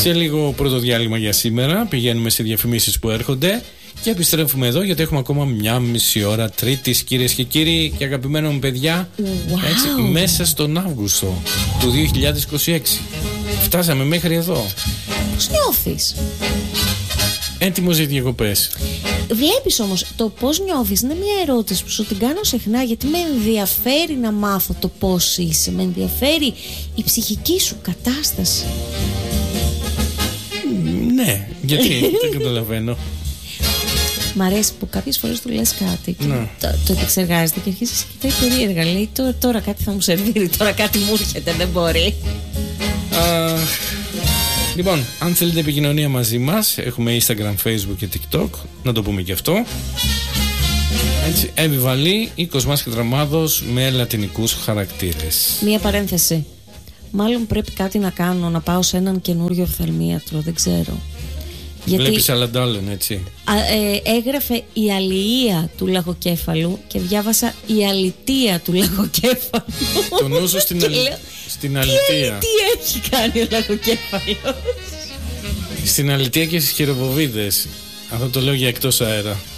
Σε λίγο πρώτο διάλειμμα για σήμερα. Πηγαίνουμε σε διαφημίσεις που έρχονται και επιστρέφουμε εδώ γιατί έχουμε ακόμα μια μισή ώρα Τρίτης, κυρίες και κύριοι και αγαπημένα μου παιδιά. Έτσι, μέσα στον Αύγουστο του 2026. Φτάσαμε μέχρι εδώ. Πώς νιώθεις? Έτοιμος για διακοπές. Βλέπεις όμως, το πώς νιώθεις είναι μια ερώτηση που σου την κάνω συχνά, γιατί με ενδιαφέρει να μάθω το πώς είσαι. Με ενδιαφέρει η ψυχική σου κατάσταση. Ναι, γιατί δεν καταλαβαίνω. Μ' αρέσει που κάποιες φορές του λες κάτι και το επεξεργάζεται και αρχίζεις και κοιτάει περίεργα. Λέει τώρα κάτι θα μου σερβίρει, τώρα κάτι μου έρχεται, δεν μπορεί. Λοιπόν, αν θέλετε επικοινωνία μαζί μας, έχουμε Instagram, Facebook και TikTok, να το πούμε και αυτό. Έτσι, Εύη ή Κοσμάς Κατραμάδος με λατινικούς χαρακτήρες. Μία παρένθεση. Μάλλον πρέπει κάτι να κάνω, να πάω σε έναν καινούριο οφθαλμίατρο, δεν ξέρω. Βλέπεις Αλαντάλεν, έτσι. Έγραφε η αλληλεία του λαγοκέφαλου και διάβασα η αλητεία του λαγοκέφαλου. Το νου σου στην αλητεία. Τι έχει κάνει ο λαγοκέφαλος? Στην αλητεία και στις χειροβοβίδες. Αυτό το λέω για εκτός αέρα.